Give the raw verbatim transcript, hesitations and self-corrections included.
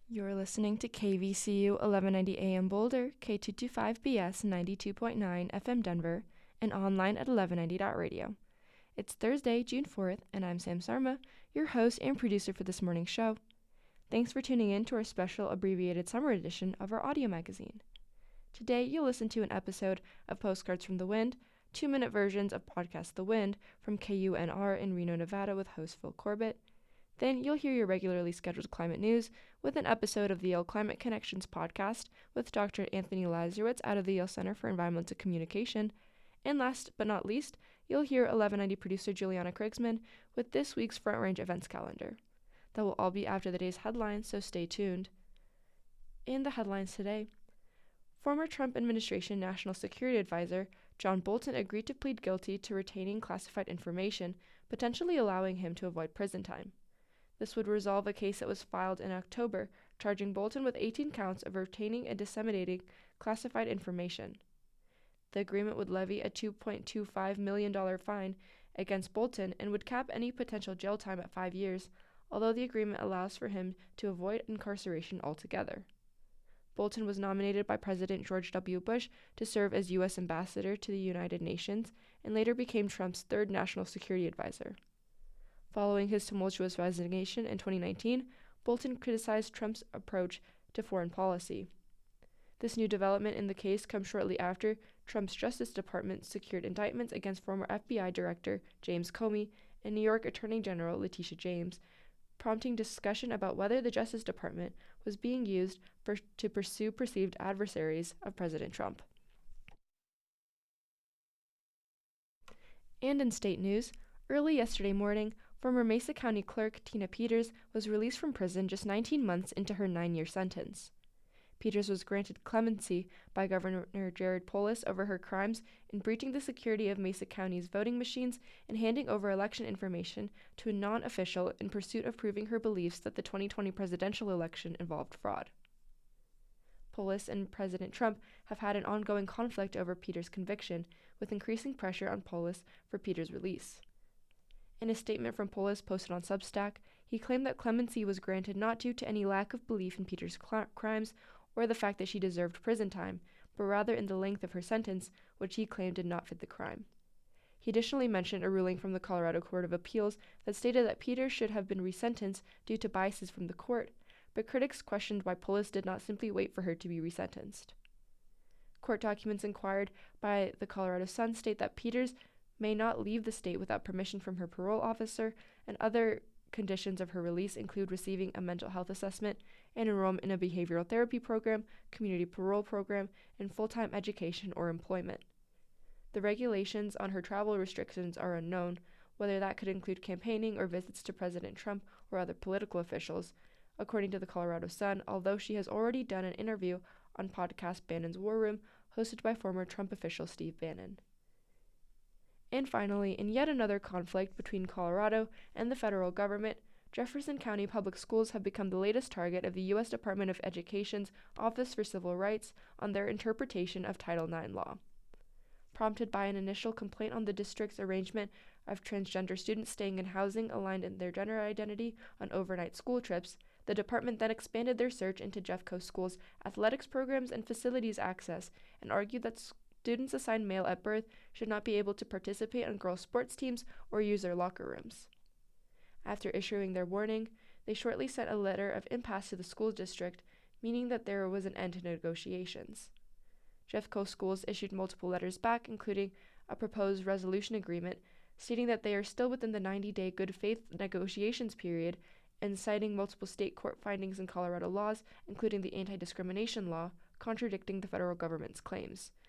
You're listening to K V C U eleven ninety A M Boulder, K two twenty-five B S ninety-two point nine F M Denver, and online at eleven ninety dot radio. It's Thursday, June fourth, and I'm Sam Sarma, your host and producer for this morning's show. Thanks for tuning in to our special abbreviated summer edition of our audio magazine. Today, you'll listen to an episode of Postcards from the Wind, two-minute versions of podcast The Wind from K U N R in Reno, Nevada with host Phil Corbett. Then you'll hear your regularly scheduled climate news with an episode of the Yale Climate Connections podcast with Doctor Anthony Lazarowitz out of the Yale Center for Environmental Communication. And last but not least, you'll hear eleven ninety producer Juliana Krigsman with this week's Front Range events calendar. That will all be after the day's headlines, so stay tuned. In the headlines today, former Trump administration National Security Advisor John Bolton agreed to plead guilty to retaining classified information, potentially allowing him to avoid prison time. This would resolve a case that was filed in October, charging Bolton with eighteen counts of retaining and disseminating classified information. The agreement would levy a two point two five million dollars fine against Bolton and would cap any potential jail time at five years, although the agreement allows for him to avoid incarceration altogether. Bolton was nominated by President George W. Bush to serve as U S ambassador to the United Nations and later became Trump's third national security advisor. Following his tumultuous resignation in twenty nineteen, Bolton criticized Trump's approach to foreign policy. This new development in the case comes shortly after Trump's Justice Department secured indictments against former F B I Director James Comey and New York Attorney General Letitia James, prompting discussion about whether the Justice Department was being used for, to pursue perceived adversaries of President Trump. And in state news, early yesterday morning, former Mesa County Clerk Tina Peters was released from prison just nineteen months into her nine-year sentence. Peters was granted clemency by Governor Jared Polis over her crimes in breaching the security of Mesa County's voting machines and handing over election information to a non-official in pursuit of proving her beliefs that the twenty twenty presidential election involved fraud. Polis and President Trump have had an ongoing conflict over Peters' conviction, with increasing pressure on Polis for Peters' release. In a statement from Polis posted on Substack, he claimed that clemency was granted not due to any lack of belief in Peters' cl- crimes or the fact that she deserved prison time, but rather in the length of her sentence, which he claimed did not fit the crime. He additionally mentioned a ruling from the Colorado Court of Appeals that stated that Peters should have been resentenced due to biases from the court, but critics questioned why Polis did not simply wait for her to be resentenced. Court documents inquired by the Colorado Sun state that Peters may not leave the state without permission from her parole officer, and other conditions of her release include receiving a mental health assessment and enrollment in a behavioral therapy program, community parole program, and full-time education or employment. The regulations on her travel restrictions are unknown, whether that could include campaigning or visits to President Trump or other political officials, according to the Colorado Sun, although she has already done an interview on podcast Bannon's War Room, hosted by former Trump official Steve Bannon. And finally, in yet another conflict between Colorado and the federal government, Jefferson County Public Schools have become the latest target of the U S Department of Education's Office for Civil Rights on their interpretation of Title nine law. Prompted by an initial complaint on the district's arrangement of transgender students staying in housing aligned in their gender identity on overnight school trips, the department then expanded their search into Jeffco Schools' athletics programs and facilities access and argued that students assigned male at birth should not be able to participate on girls' sports teams or use their locker rooms. After issuing their warning, they shortly sent a letter of impasse to the school district, meaning that there was an end to negotiations. Jeffco Schools issued multiple letters back, including a proposed resolution agreement, stating that they are still within the ninety-day good faith negotiations period and citing multiple state court findings in Colorado laws, including the anti-discrimination law, contradicting the federal government's claims.